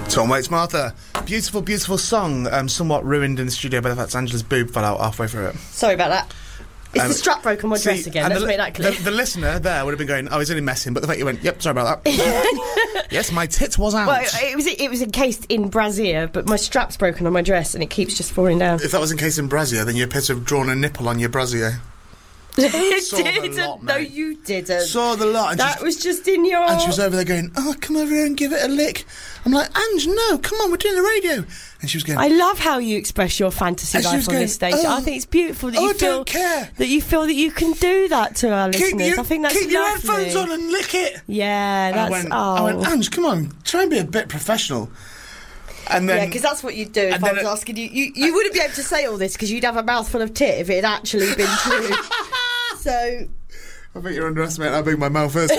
Tom Waits, Martha. Beautiful, beautiful song. Somewhat ruined in the studio by the fact Angela's boob fell out halfway through it. Sorry about that. It's the strap broke on my dress again. Let's make that clear. The listener there would have been going, "Oh, he's only messing," but the fact you went, "Yep, sorry about that." Yes, my tits was out. Well, it was encased in brassiere, but my strap's broken on my dress and it keeps just falling down. If that was encased in brassiere, then you appear to have drawn a nipple on your brassiere. It didn't. No, you didn't. Saw the lot. And that was just in your... And she was over there going, "Oh, come over here and give it a lick." I'm like, "Ange, no, come on, we're doing the radio." And she was going... I love how you express your fantasy life on this stage. I think it's beautiful that you feel... don't care. That you feel that you can do that to our listeners. I think that's keep lovely. your headphones on and lick it. Yeah, that's... I went, "Ange, come on, try and be a bit professional." And then, yeah, because that's what you'd do if I was asking you. You wouldn't be able to say all this because you'd have a mouthful of tit if it had actually been true. So... I think you're underestimating how big my mouth is.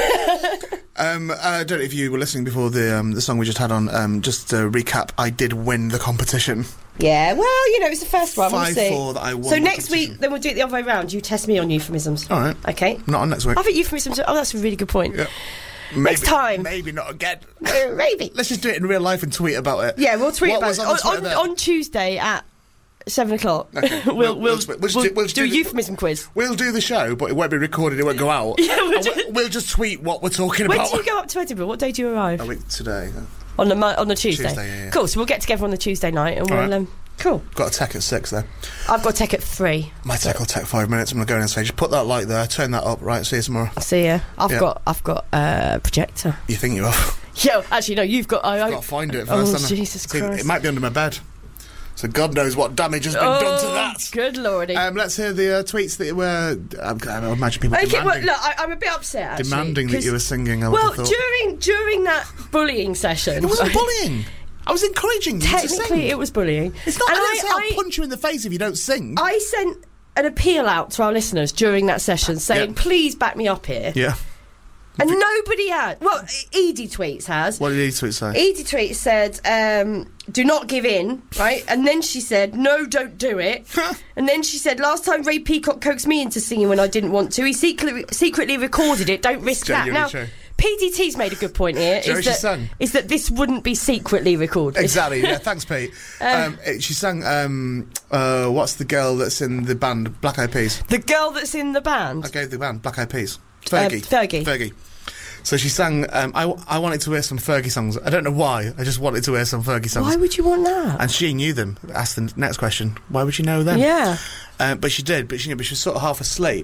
I don't know if you were listening before the song we just had on. Just to recap, I did win the competition. Yeah, well, you know, it's the first one. 5-4 that I won. So next week, then we'll do it the other way round. You test me on euphemisms. All right. Okay. Not on next week. I think euphemisms... Oh, that's a really good point. Yeah. Next time. Maybe not again. Maybe. Let's just do it in real life and tweet about it. Yeah, we'll tweet about it. On Tuesday at 7 o'clock. Okay. we'll do a euphemism quiz. We'll do the show, but it won't be recorded, it won't go out. Yeah, we'll just tweet what we're talking about. When do you go up to Edinburgh? What day do you arrive? A week today. On the Tuesday? Tuesday, yeah. Cool, so we'll get together on the Tuesday night and we'll... Cool. Got a tech at 6 there. I've got tech at 3. My tech will take 5 minutes. I'm going to go on stage. Put that light there. Turn that up. Right. See you tomorrow. I'll see you. I've got a projector. You think you have? Yeah. Actually, no. You've got. I've got to find it first. Oh, Jesus Christ! It might be under my bed. So God knows what damage has been done to that. Good lordy. Let's hear the tweets that were... I imagine people demanding... Well, look, I'm a bit upset, actually. Demanding that you were singing, Well, during that bullying session... It wasn't bullying. I was encouraging you to sing. Technically, it was bullying. It's not... I'll punch you in the face if you don't sing. I sent an appeal out to our listeners during that session saying, please back me up here. Yeah. And nobody had. Well, Edie Tweets has. What did Edie Tweets say? Edie Tweets said, do not give in, right? And then she said, no, don't do it. And then she said, last time Ray Peacock coaxed me into singing when I didn't want to. He secretly recorded it. Don't risk that. Now, true. PDT's made a good point here. Is that this wouldn't be secretly recorded. Exactly, yeah, thanks, Pete. She sang, what's the girl that's in the band, Black Eyed Peas? The girl that's in the band? Okay, the band, Black Eyed Peas. Fergie. Fergie. So she sang, I wanted to hear some Fergie songs. I don't know why, I just wanted to hear some Fergie songs. Why would you want that? And she knew them. Asked the next question, why would you know them? Yeah. But she did, but she was sort of half asleep.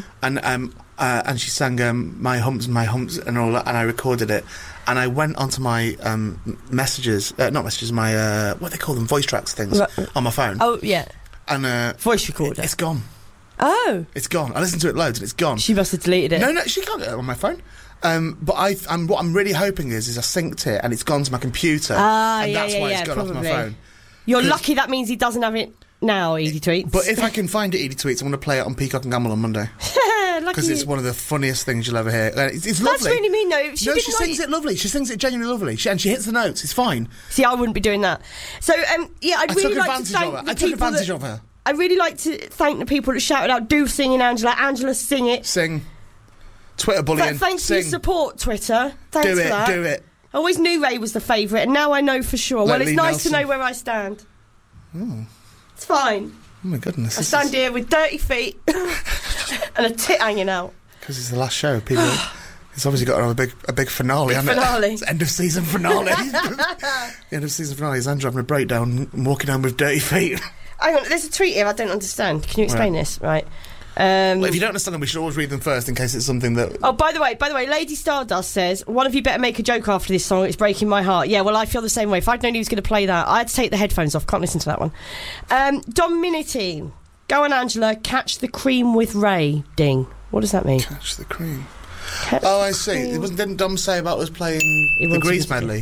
And she sang My Humps, and all that, and I recorded it. And I went onto my messages, my, what do they call them, voice tracks things, on my phone. Oh, yeah. And voice recorder. It's gone. Oh. It's gone. I listened to it loads and it's gone. She must have deleted it. No, she can't get it on my phone. But what I'm really hoping is I synced it and it's gone to my computer. And that's why it's gone off my phone. You're lucky that means he doesn't have it now, Edie Tweets. But if I can find it, Edie Tweets, I'm going to play it on Peacock and Gamble on Monday. Because it's one of the funniest things you'll ever hear. It's lovely. That's really mean, though. She sings it lovely. She sings it genuinely lovely. And she hits the notes. It's fine. See, I wouldn't be doing that. So, yeah, I'd really like to thank I took advantage of her. I'd really like to thank the people that shouted out, do singing, Angela. Angela, sing it. Sing. Twitter bullying. Thanks for your support, Twitter. Thanks for that. Do it. I always knew Ray was the favourite, and now I know for sure. Well, it's nice to know where I stand. Oh. It's fine. Oh, my goodness. I stand here with dirty feet and a tit hanging out. Because it's the last show. People... It's obviously got to have a big finale, hasn't it? It's end of season finale. The end of season finale is Andrew having a breakdown and walking home with dirty feet. Hang on, there's a tweet here I don't understand. Can you explain this? Right. Well, if you don't understand them, we should always read them first in case it's something that... Oh, by the way, Lady Stardust says, one of you better make a joke after this song, it's breaking my heart. Yeah, well, I feel the same way. If I'd known he was going to play that, I had to take the headphones off, can't listen to that one. Dom Minity, go on, Angela, catch the cream with Ray. Ding. What does that mean? Catch the cream. I see. Didn't Dom say about us playing the Grease medley?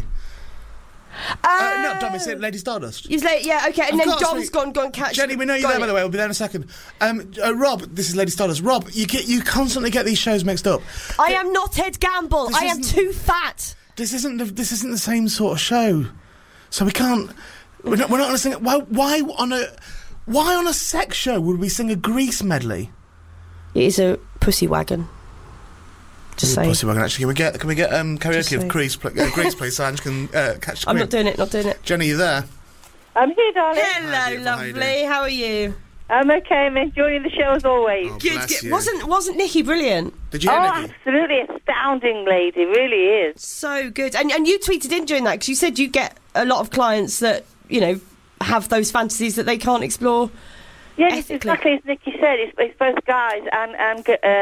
No, Dom, is it Lady Stardust? He's like, yeah, okay, and then Dom's gone catch... Jenny, we know you're there, by the way, we'll be there in a second. Rob, this is Lady Stardust. Rob, you constantly get these shows mixed up. I am not Ed Gamble. I am too fat. This isn't the same sort of show. So we can't... We're not going to sing it. Why on a sex show would we sing a Grease medley? It is a pussy wagon. Just saying. Pussy wagon. Actually, can we get karaoke saying. of Grease, please, so Ange can catch the I'm queen. not doing it. Jenny, you there? I'm here, darling. Hello, beautiful. How you lovely. doing? How are you? I'm okay. I'm enjoying the show as always. Oh, Good. bless you. Wasn't Nikki brilliant? Did you hear Oh, Nikki? absolutely astounding, lady. Really is. So good. And you tweeted in during that because you said you get a lot of clients that have those fantasies that they can't explore. Yeah, it's Ethically. exactly as Nikki said. It's both guys and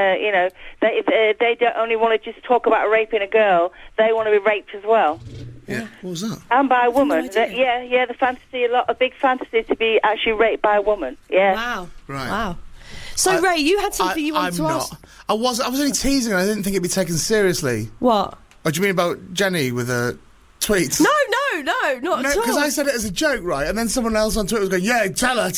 they don't only want to just talk about raping a girl. They want to be raped as well, Yeah. What was that? and by a woman. No idea. The fantasy, a big fantasy to be actually raped by a woman. Yeah. Wow. Right. Wow. So Ray, you had something you wanted to ask. I was only teasing. I didn't think it'd be taken seriously. What? Oh, do you mean about Jenny with her tweets? No, not No, at all. because I said it as a joke, right? And then someone else on Twitter was going, "Yeah, tell her."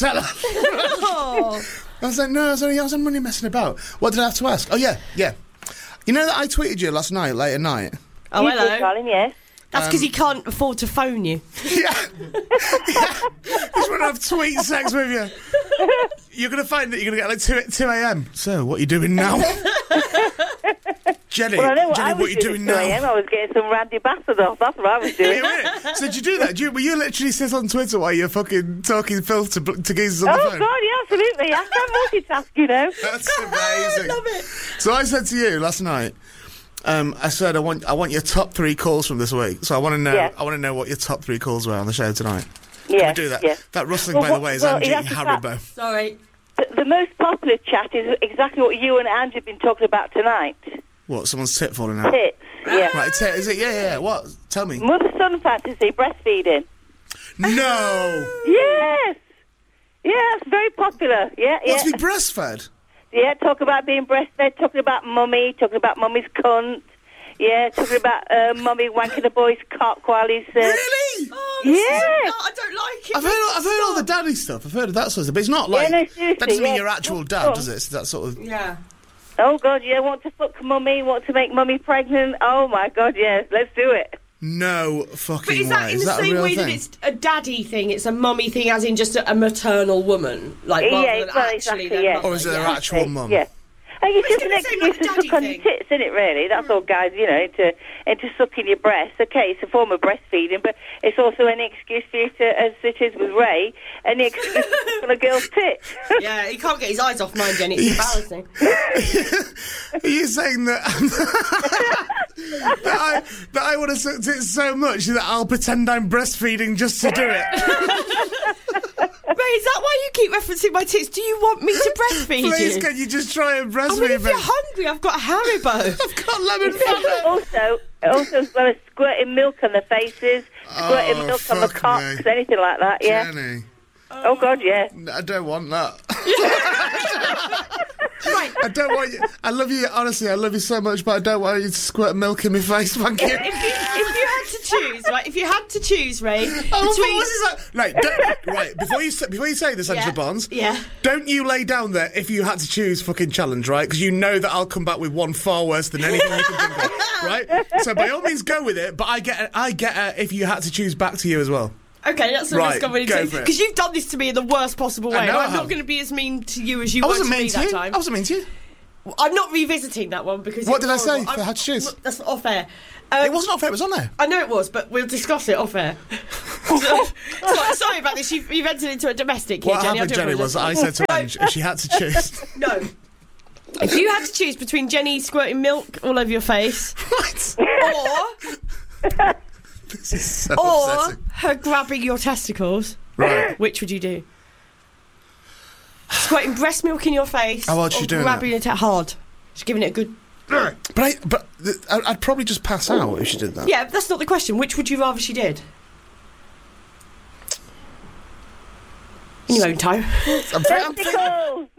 Oh. I was like, "No, I was only messing about." What did I have to ask? Oh, yeah. You know that I tweeted you last night, late at night. Oh, You did, hello. darling. Yes. That's because he can't afford to phone you. Yeah. Just want to have tweet sex with you. You're going to find that you're going to get like 2 a.m. So, what are you doing now? Jenny, Well, I know what Jenny, I what was are you doing at 2 a.m. now? I was getting some Randy Bastard off. That's what I was doing. Yeah, so did you do that? Will you literally sit on Twitter while you're fucking talking filth to geezers on the Oh phone? God, yeah, absolutely. I can multitask, you know. That's amazing. I love it. So I said to you last night, I said I want your top 3 calls from this week. So I want to know. Yeah. I want to know what your top 3 calls were on the show tonight. Yeah, Can we do that? yeah. That rustling, Well, by the what- way, is well, Angie it has to Haribo. Sorry. The most popular chat is exactly what you and Angie have been talking about tonight. What? Someone's tit falling out? Tits. Yeah. Right, tit. Is it? Yeah. What? Tell me. Mother-son fantasy, breastfeeding. No. Yes. Yeah, it's very popular. Yeah, What's yeah. me breastfed? Yeah, talk about being breastfed, talking about mummy, talking about mummy's cunt. Yeah, talking about mummy wanking the boy's cock while he's... Really? Oh, Yeah. I don't like it. I've heard all the daddy stuff. I've heard of that sort of stuff, but it's not like no, seriously, that doesn't mean yeah. your actual Oh, dad, oh. does it? It's that sort of. Yeah. Oh, God, yeah, want to fuck mummy, want to make mummy pregnant. Oh, my God, yes, let's do it. No But fucking is that way. in Is the that a same real way thing? that it's a daddy thing, it's a mummy thing, as in just a maternal woman? Like, rather Yeah, than well, actually exactly, their yeah. mother, Or is it their yeah. actual mum? Yeah. And it's just an gonna say excuse like to a daddy suck on your thing. tits, isn't it, really? That's all, guys, into sucking your breast. Okay, it's a form of breastfeeding, but it's also an excuse for you to, as it is with Ray, an excuse to suck on a girl's tits. Yeah, he can't get his eyes off mine, Jenny. It's embarrassing. Are you saying that that I want to suck tits so much that I'll pretend I'm breastfeeding just to do it? Ray, is that why you keep referencing my tits? Do you want me to breastfeed Please, you? can you just try and I mean, breastfeed if me? you're hungry, I've got Haribo. I've got lemon fat. Also as well as squirting milk on the faces, squirting Oh, milk on the fuck cocks, me. anything like that, yeah. Jenny, Oh, God, yeah. I don't want that. Right. I don't want you. I love you, honestly, I love you so much, but I don't want you to squirt milk in my face, thank you. If you had to choose, right? If you had to choose, Ray, Oh, between... what is that? Right, before you say this, Angela Yeah, Bonds, yeah. don't you lay down there if you had to choose fucking challenge, right? Because you know that I'll come back with one far worse than anything you can think of, right? So by all means, go with it. But I get if you had to choose back to you as well. Okay, that's the Right, risk I'm willing go to for it. because you've done this to me in the worst possible way. I know I I'm not have. going to be as mean to you as you I were wasn't to me mean to that you. time. I wasn't mean to you. I'm not revisiting that one because What it's did I say horrible. if I had to choose? That's not off air. It wasn't off air. It was on there. I know it was, but we'll discuss it off air. Sorry about this. You've entered into a domestic here, What Jenny. happened, I do Jenny, was I said to Ange if she had to choose. No. If you had to choose between Jenny squirting milk all over your face Right. or This is so or upsetting. her grabbing your testicles, Right. which would you do? Squirting breast milk in your face How hard's or she doing grabbing it hard? Just giving it a good... I'd probably just pass out if she did that. Yeah, that's not the question. Which would you rather she did? In your own time. I'm Testicles!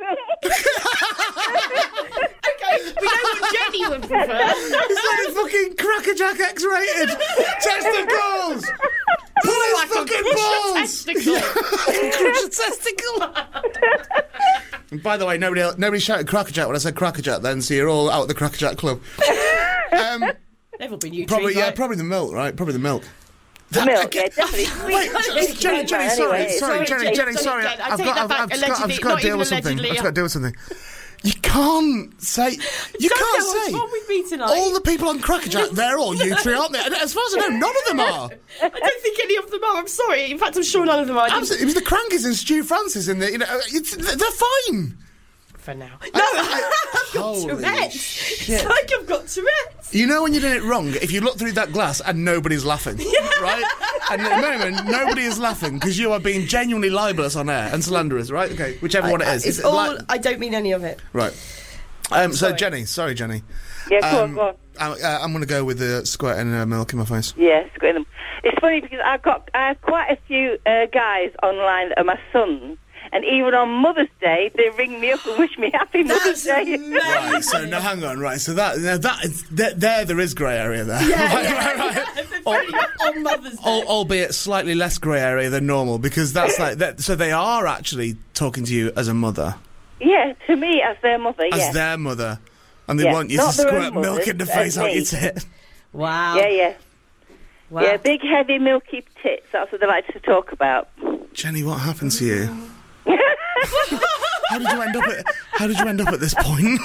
Okay, we know what Jenny would prefer. It's like fucking Crackerjack X-rated testicles. Pull his fucking balls. Crush a testicle. And by the way, nobody shouted Crackerjack when I said Crackerjack then, so you're all out at the Crackerjack club. They've all been you Probably, trees, yeah, right? probably the milk, right? Probably the milk. The milk, yeah, definitely. Wait, Jenny, sorry, Anyway, Jenny, Jen, sorry. I take that back. I've just got to Allegedly, deal with not something. even I've just got to deal with something. You can't say. You Don't can't know say. what's wrong with me tonight. All the people on Crackerjack, they're all you three, aren't they? And as far as I know, none of them are. I don't think any of them are. I'm sorry. In fact, I'm sure none of them are. Absolutely. It was the Crankies and Stu Francis in the. They're fine. For now. No, I've got Holy Tourette's. shit. It's like I've got Tourette's. You know when you're doing it wrong, if you look through that glass and nobody's laughing, right? And at the moment, nobody is laughing because you are being genuinely libelous on air and slanderous, right? Okay, whichever one it is. It's all. I don't mean any of it. Right. So Jenny, sorry, Jenny. Yeah, go on. I'm going to go with the squirting milk in my face. Yes, yeah, them. It's funny because I have quite a few guys online that are my sons. And even on Mother's Day, they ring me up and wish me Happy Mother's Day. Right, so now hang on, right, so there is grey area there. Yeah, on Mother's Day. Albeit slightly less grey area than normal, because that's like that. So they are actually talking to you as a mother. Yeah, to me as their mother. As their mother, and they want you to squirt milk in the face out your tit. Wow. Yeah. Wow. Yeah, big, heavy, milky tits. That's what they like to talk about. Jenny, what happened to you? How did you end up at this point?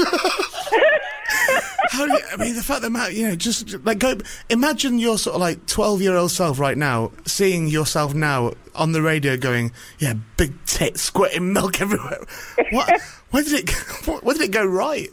The fact that just like imagine your sort of like 12-year-old self right now, seeing yourself now on the radio going, yeah, big tits, squirting milk everywhere. What? Where did it go right?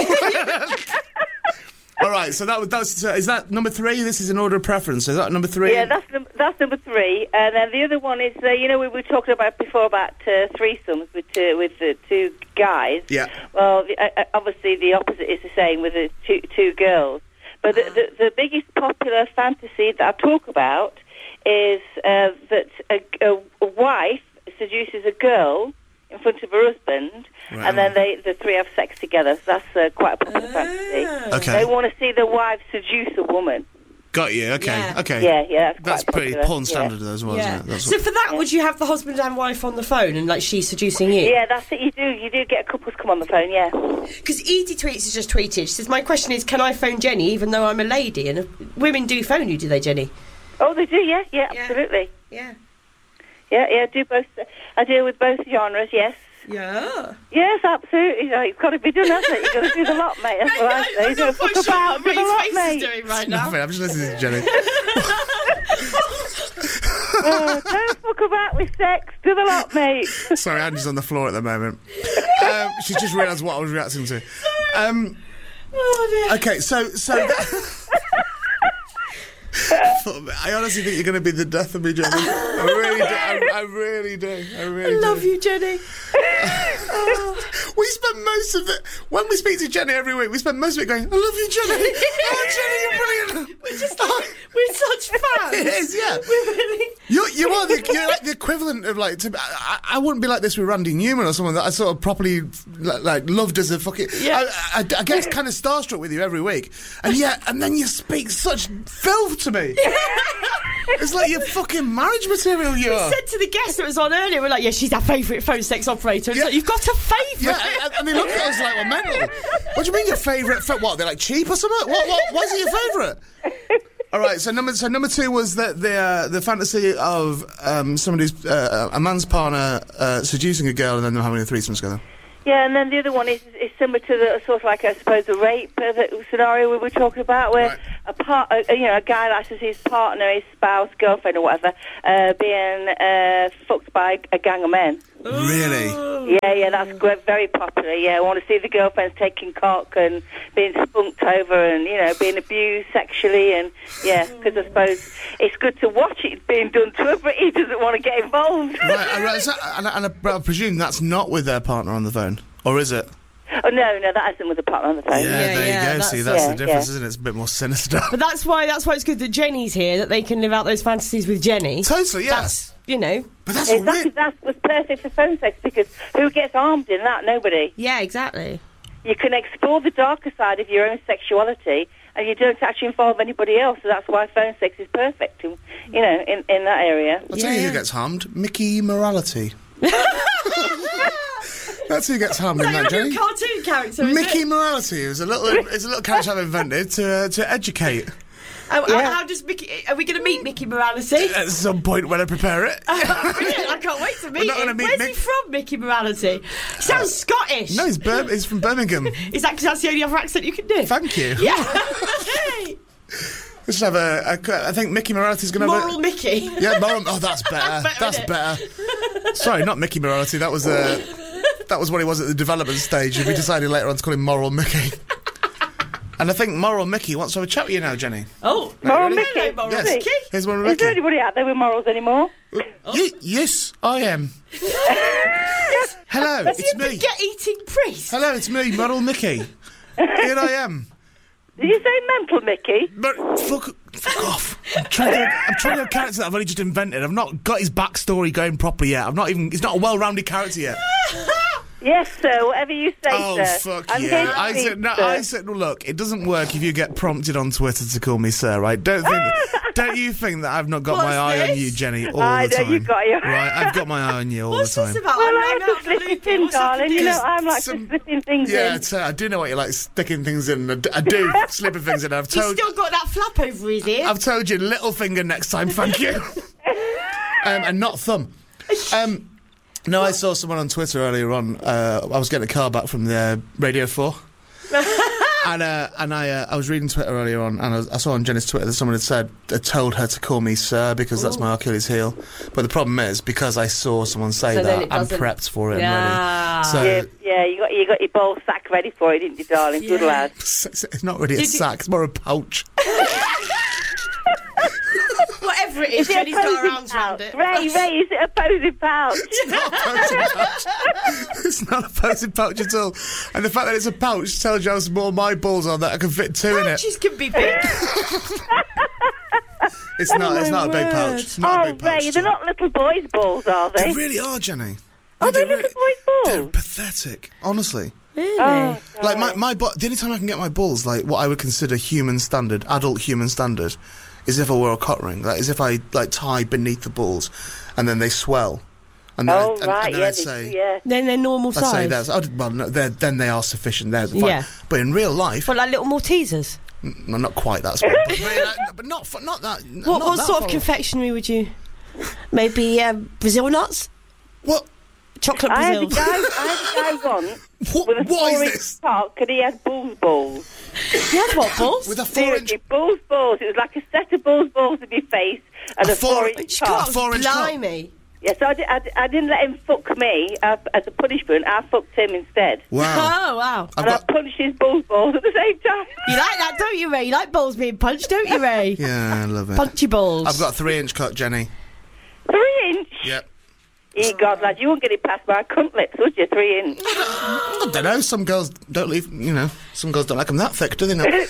All right, so is that number 3? This is in order of preference. Is that number 3? Yeah, that's number 3. And then the other one is, we were talking about before about threesomes with the 2 guys. Yeah. Well, obviously the opposite is the same with the two girls. But the biggest popular fantasy that I talk about is that a wife seduces a girl in front of her husband, right, and then the 3 have sex together. So that's quite a popular fantasy. Okay. They want to see the wife seduce a woman. Got you. Okay. Yeah. Okay. Yeah. That's pretty porn standard as well, isn't it? So for that, would you have the husband and wife on the phone and like she's seducing you? Yeah, that's it. You do get couples come on the phone. Yeah. Because Edie Tweets has just tweeted. She says, "My question is, can I phone Jenny even though I'm a lady?" And women do phone you, do they, Jenny? Oh, they do. Yeah, absolutely. Yeah. Yeah. Do both. I deal with both genres. Yes. Yeah. Yes, absolutely. It's got to be done, hasn't it? You've got to do the lot, mate. That's what I say. Don't fuck about, do the lot, mate. Doing right now. I'm just listening to Jenny. Don't fuck about with sex. Do the lot, mate. Sorry, Angie's on the floor at the moment. She just realised what I was reacting to. Oh, dear. Okay, so I honestly think you're going to be the death of me, Jenny. I really do. I love you, Jenny. We spend most of it when we speak to Jenny every week. We spend most of it going, "I love you, Jenny. Oh, Jenny, you're brilliant." We're just we're such fans. It is, yeah. We're really. You're like the equivalent of like. I wouldn't be like this with Randy Newman or someone that I sort of properly like loved as a fucking. Yeah. I get kind of starstruck with you every week, and then you speak such filth to me. It's like your fucking marriage material. You said to the guest that was on earlier, we're like, "Yeah, she's our favourite phone sex operator." It's like, you've got a favourite. Yeah, and they look at us like we're mental. What do you mean your favourite? What, they're like cheap or something? What? Why is it your favourite? All right, so number 2 was the fantasy of somebody's a man's partner seducing a girl and then them having a threesome together. Yeah, and then the other one is similar to the sort of like, I suppose, the rape scenario we were talking about, where a guy likes to see his partner, his spouse, girlfriend, or whatever, being fucked by a gang of men. Really? Yeah, that's very popular. Yeah, I want to see the girlfriends taking cock and being spunked over and being abused sexually, and because I suppose it's good to watch it being done to her, but he doesn't want to get involved. Right, so, and I presume that's not with their partner on the phone, or is it? Oh, no, that isn't with the partner on the phone. Yeah, there you go. See, that's the difference, isn't it? It's a bit more sinister. But that's why it's good that Jenny's here, that they can live out those fantasies with Jenny. Totally, yes. But that's exactly, that was perfect for phone sex, because who gets armed in that? Nobody. Yeah, exactly. You can explore the darker side of your own sexuality, and you don't actually involve anybody else. So that's why phone sex is perfect, in that area. I'll tell you who gets harmed. Mickey Morality. That's who gets harmed in that, Jenny. Cartoon character, Mickey Morality is a little character I've invented to educate. How does Mickey... Are we going to meet Mickey Morality? At some point when I prepare it. Brilliant, I can't wait to meet not gonna him. meet Where's Mick- he from, Mickey Morality? He sounds Scottish. No, he's from Birmingham. Is that because that's the only other accent you can do? Thank you. Yeah. We should have I think Mickey Morality's going to have Moral Mickey. Yeah, moral... Oh, that's better. That's better, That's better. Sorry, not Mickey Morality. That was what he was at the development stage. And we decided later on to call him Moral Mickey. And I think Moral Mickey wants to have a chat with you now, Jenny. Oh, Moral really? Mickey. Moral Yes. Mickey. Here's Moral Is Mickey. there anybody out there with morals anymore? Yes, I am. Hello, Has it's he a me. eating priest? Hello, it's me, Moral Mickey. Here I am. Did you say mental Mickey? But fuck off. I'm trying to have a character that I've only just invented. I've not got his backstory going properly yet. He's not a well-rounded character yet. Yes, sir. Whatever you say, Oh, sir. fuck I'm you. here to I speak, said, no, sir. I said, well, look, it doesn't work if you get prompted on Twitter to call me sir, right? Don't you think that I've not got my What's eye on this? you, Jenny, all I the know time? you've got your... Right, I've got my eye on you all What's the time. this about? Well, I'm I out have of to the slip loop. it in, What's darling. happened? You know, I'm like Some- to slipping things Yeah, in. I do know what you like, sticking things in. I do, slipping things in. He's still got that flap over his ear. I've told you, little finger next time, thank you. And not thumb. No, I saw someone on Twitter earlier on. I was getting a car back from the Radio 4. And I was reading Twitter earlier on, and I saw on Jenny's Twitter that someone had told her to call me sir because that's my Achilles heel. But the problem is, because I saw someone say So then that, it I'm doesn't- prepped for it Yeah. and ready. So Yeah, you got your ball sack ready for it, didn't you, darling? Good Yeah. lad. it's not really a Did you- sack; it's more a pouch. Whatever it is, Is it a Jenny's got her posing arms pouch? round it. Ray, is it a posing pouch? It's not a posing pouch. It's not a posing pouch at all. And the fact that it's a pouch tells you how small my balls are, that I can fit two in it. Pouches can be big. It's not a big pouch. It's not a Oh, big pouch. Ray, they're not little boys' balls, are they? They really are, Jenny. Are they They're little boys' They're balls? pathetic, honestly. Really? Oh, Like the only time I can get my balls, like what I would consider human standard, adult human standard, is if I wore a cock ring. Like, is if I tie beneath the balls, and then they swell. And then, oh and right, then yeah, I'd say, Then they're normal I'd say size. that's no, then they are sufficient. They're fine. Yeah. But in real life, But like little Maltesers. well, not quite that small. but not that. What not that sort of far. confectionery would you? Maybe Brazil nuts? What? Chocolate I had a Brazil. guy once What, with a what is 4-inch this? cock, and he had balls. You had what, balls? With a 4-inch. Seriously, balls. It was like a set of balls in my face and A a 4-inch 4-inch cock? cock. A 4-inch cock? Blimey. Yeah, so I didn't let him fuck me as a punishment. I fucked him instead. Wow. Oh, wow. I've And I got. punched his balls at the same time. You like that, don't you, Ray? You like balls being punched, don't you, Ray? Yeah, I love it. Punchy balls. I've got a 3-inch cock, Jenny. 3-inch? Yep. Ye God, lad, you wouldn't get it past my cunt lips, would you? 3-inch. I don't know. Some girls don't leave. Some girls don't like them that thick, do they? Not?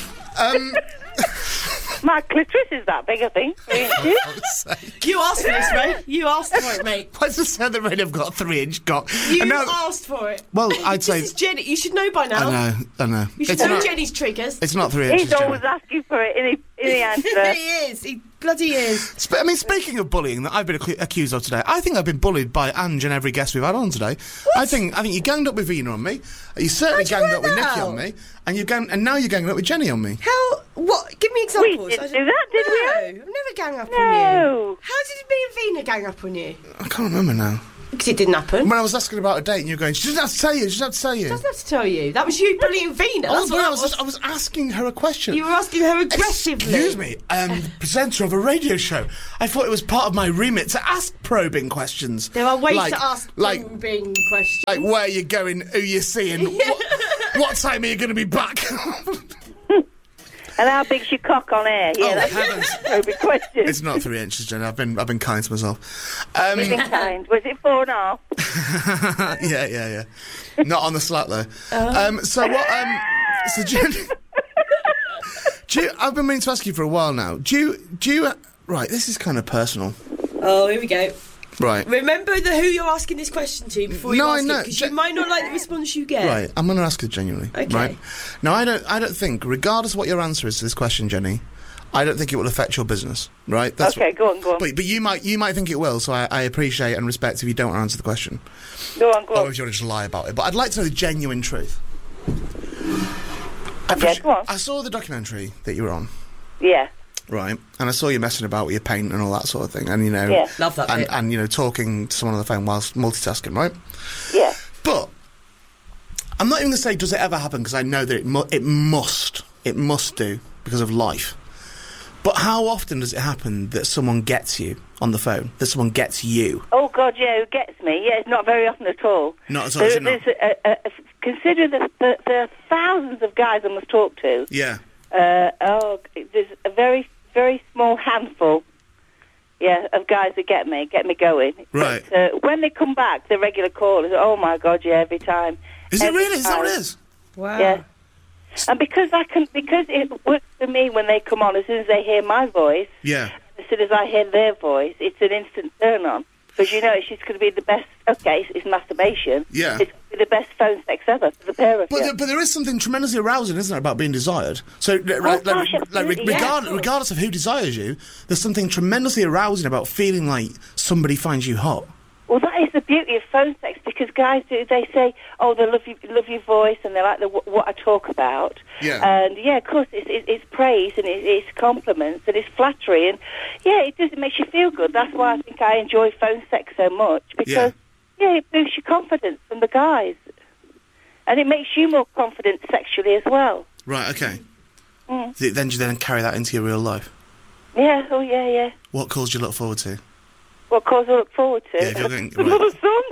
My clitoris is that big, I think. 3 inches. You asked for this, Ray. You asked for it, mate. Why does it say that I've got a 3-inch cock? You And now- asked for it. Well, I'd say. This is Jenny. You should know by now. I know. You should It's know not. Jenny's triggers. It's not 3 inches. He's always asking for it in the answer. He is. He bloody is. I mean, speaking of bullying that I've been accused of today, I think I've been bullied by Ange and every guest we've had on today. I think you ganged up with Vina on me. You certainly How'd you ganged work up with that Nikki out? on me, and now you're ganging up with Jenny on me. How? What? Give me We examples. didn't do that, did we? No, I've never gang up on No. you. How did me and Vina gang up on you? I can't remember now. Because it didn't happen. When I was asking about a date, and you're going, she doesn't have to tell you. She doesn't have to tell you. Doesn't have to tell you. That was you bullying Vina. Oh, That's but what I that was, I was asking her a question. You were asking her aggressively. Excuse me, presenter of a radio show. I thought it was part of my remit to ask probing questions. There are ways like, to ask like, probing questions. like where you're going, who you're seeing, what time are you going to be back? And how big's your cock on air? Yeah, Oh, that's heavens. a big question. It's not 3 inches, Jenny. I've been kind to myself. You've been kind. Was it 4.5? Yeah. Not on the slat though. So what? So Jenny, I've been meaning to ask you for a while now. Do you? Right, this is kind of personal. Oh, here we go. Right. Remember who you're asking this question to before you No, ask I know. because you might not like the response you get. Right, I'm going to ask it genuinely. Okay. Right. Now, I don't think, regardless of what your answer is to this question, Jenny, I don't think it will affect your business. Right? Okay, go on. But you might think it will. So I appreciate and respect if you don't answer the question, Go on. or if you want to just lie about it. But I'd like to know the genuine truth. Yeah, go on. I saw the documentary that you were on. Yeah. right? And I saw you messing about with your paint and all that sort of thing, and Yeah. Love that bit. and talking to someone on the phone whilst multitasking, right? Yeah. But I'm not even going to say does it ever happen, because I know that it must do because of life. But how often does it happen that someone gets you on the phone? That someone gets you? Oh God, yeah, who gets me? Yeah, it's not very often at all. Not at all. Is it not? Considering the thousands of guys I must talk to. Yeah. There's a very, very small handful. Yeah, of guys that get me going. Right. But, when they come back, the regular callers. Oh my God, yeah, every time. Is it really? Is that what it is? Wow. Yeah. And because it works for me when they come on, as soon as they hear my voice, Yeah. as soon as I hear their voice, it's an instant turn on. Because it's just going to be the best. Okay, it's masturbation. Yeah. It's going to be the best phone sex ever for the pair of you. But there is something tremendously arousing, isn't there, about being desired? So, absolutely, regardless of who desires you, there's something tremendously arousing about feeling like somebody finds you hot. Well, that is the beauty of phone sex, because guys they say, oh, they love your voice, and they like what I talk about. Yeah. And yeah, of course, it's praise and it's compliments and it's flattery, and yeah, it makes you feel good. That's why I think I enjoy phone sex so much, because it boosts your confidence from the guys, and it makes you more confident sexually as well. Right. Okay. Then do you then carry that into your real life? Yeah. Oh yeah. Yeah. What calls do you look forward to? What cause I look forward to? Yeah, if you're going, Another son.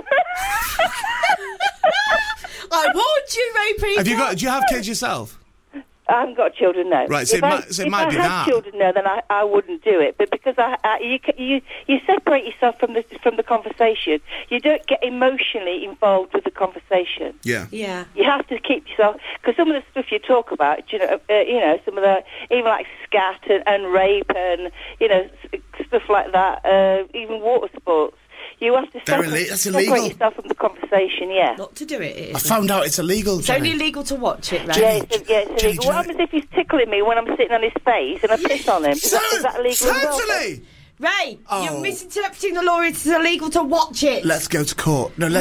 I warned you, Ray people. Do you have kids yourself? I haven't got children, no. Right, so it might be if I had children, no, then I wouldn't do it. But because you separate yourself from the conversation, you don't get emotionally involved with the conversation. Yeah. Yeah. You have to keep yourself, because some of the stuff you talk about, some of the, even like scat and rape and stuff like that, even water sports. You have to that's illegal. separate yourself from the conversation, yeah. Not to do it. I found out it's illegal, It's Jenny. only illegal to watch it, right? Yeah, it's Jenny, illegal. What happens if he's tickling me when I'm sitting on his face and I piss on him? Is that illegal as well? Totally! Ray, Oh. you're misinterpreting the law. It's illegal to watch it. Let's go to court. Let's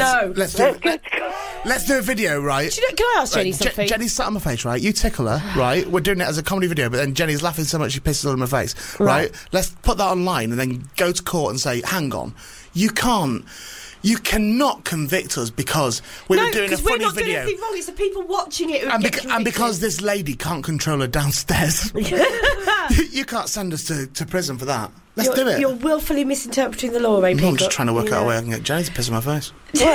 do a video, right? Can I ask Jenny something? Jenny's sat on my face, right? You tickle her, right? We're doing it as a comedy video, but then Jenny's laughing so much she pisses all in my face, right? Let's put that online and then go to court and say, hang on, you cannot convict us because we were doing a funny we're not video. doing anything wrong. It's the people watching it who get convicted. And because this lady can't control her downstairs, you can't send us to prison for that. Let's do it. You're willfully misinterpreting the law, Ray I'm Peacock. just trying to work out a way I can get Jenny to piss in my face.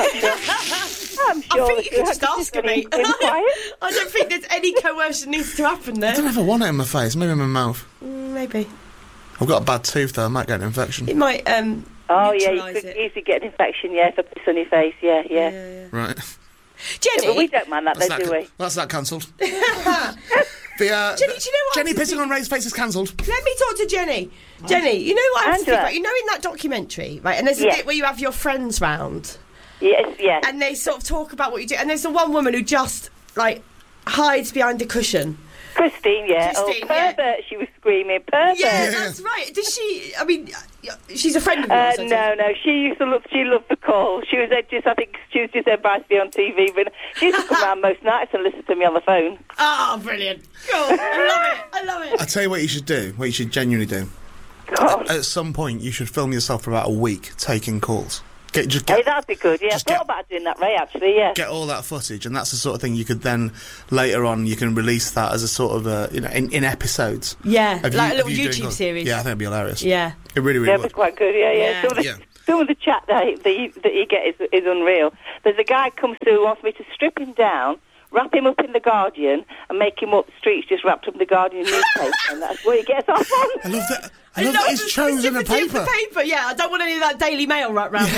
I'm sure I think you can just ask her, mate. I don't think there's any coercion needs to happen there. I don't ever want it in my face, maybe in my mouth. Maybe. I've got a bad tooth though, I might get an infection. It might, oh, yeah, you could easily get an infection, if I piss on your face, yeah. Right. Jenny! Yeah, but we don't mind that, though, do we? That's that cancelled. Jenny, do you know what? Jenny pissing on Ray's face is cancelled. Let me talk to Jenny. Jenny, you know what I have to think Angela. about? You know in that documentary, right, and there's a bit where you have your friends round. Yes, yeah. And they sort of talk about what you do. And there's the one woman who just, hides behind a cushion. Christine, yeah. Christine, pervert, she was screaming, pervert. Yeah, that's right. Does she, she's a friend of yours, No, she loved the call. I think she was just advised to be on TV, but she used to come around most nights and listen to me on the phone. Oh, brilliant. Cool. I love it. I'll tell you what you should do, what you should genuinely do. God. At some point, you should film yourself for about a week taking calls. Hey, that'd be good, yeah. I thought about doing that, Ray, actually, yeah. Get all that footage, and that's the sort of thing you could then, later on, you can release that as a sort of, in episodes. Yeah, a little YouTube series. Yeah, I think it'd be hilarious. Yeah. It really, really Yeah, would. it's quite good, yeah. Some of the chat that you get is unreal. There's a guy comes through who wants me to strip him down, wrap him up in The Guardian, and make him up the streets just wrapped up in The Guardian newspaper, and that's what he gets off on. I love that. I love that he's chosen a paper. Yeah, I don't want any of that Daily Mail wrapped around me.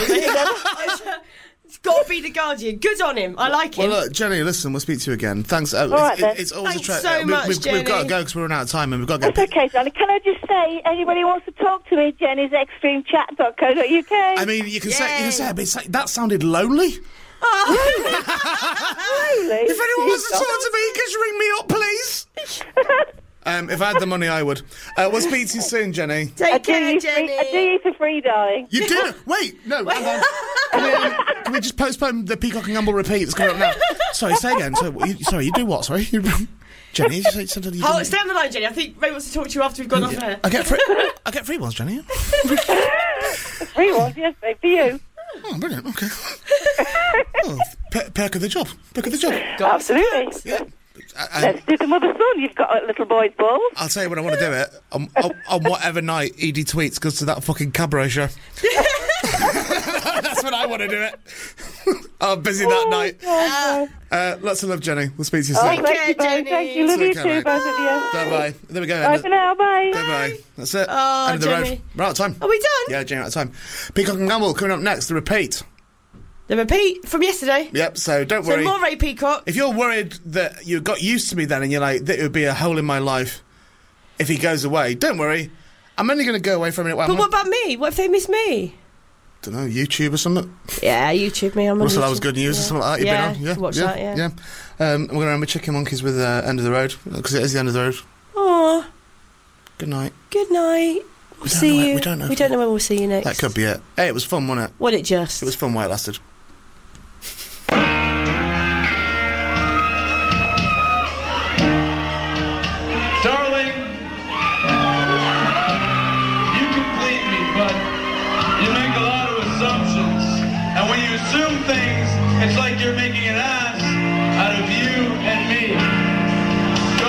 It's got to be The Guardian. Good on him. I like him. Well, look, Jenny, listen, we'll speak to you again. Thanks. It's always Thanks a treasure. so much, We've got to Jenny. go because we're running out of time, and we've got to get. That's okay, Johnny. Can I just say, anybody who wants to talk to me, Jenny's extremechat.co.uk. I mean, you can say it, but that sounded lonely. Really? If anyone wants to talk to me, just ring me up, please. If I had the money, I would. We'll speak to you soon, Jenny. Take care, Jenny. I do you for free, darling. You do? Wait, no, hang on. Can we just postpone the Peacock and Gamble repeat? It's coming up now. Sorry, say again. Sorry, you do what? Sorry? Jenny, you say something you Oh, didn't- stay on the line, Jenny. I think Ray wants to talk to you after we've gone off air. I get free ones, Jenny. Free ones, yes, babe, for you. Oh, brilliant. Okay. Oh, perk of the job. Perk of the job. Absolutely. Yeah. Let's do the mother son. You've got a little boy's balls. I'll tell you when I want to do it. On whatever night Edie Tweets goes to that fucking cabaret show. That's when I want to do it. I'm busy that night. Lots of love, Jenny. We'll speak to you soon. Thank you, Jenny. Thank you. Love you Okay, too, mate. both of you. Bye-bye. There we go. Bye for now. Bye. Bye-bye. That's it. Oh, End of the road. Jenny. We're out of time. Are we done? Yeah, Jenny, out of time. Peacock and Gamble coming up next, the repeat. The repeat from yesterday. Yep, so don't So worry. more Ray Peacock. If you're worried that you got used to me then and you're like, that it would be a hole in my life if he goes away, don't worry. I'm only going to go away for a minute. But what about me? What if they miss me? Don't know, YouTube or something? Yeah, YouTube me. I'm on Russell, YouTube. that was good news or something like that. You've Yeah, been on? watch that, yeah. We're going to remember Chicken Monkeys with End of the Road, because it is the end of the road. Aw, Good night. good night. We'll see you. We don't know. We don't know when we'll see you next. That could be it. Hey, it was fun, wasn't it? What it just? It was fun while it lasted. Darling, you complete me, but you make a lot of assumptions. And when you assume things, it's like you're making an ass